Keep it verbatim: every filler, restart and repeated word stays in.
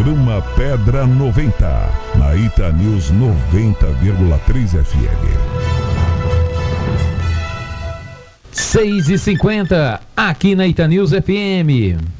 Programa Pedra noventa, na Ita News noventa vírgula três F M. seis e cinquenta, aqui na Ita News F M.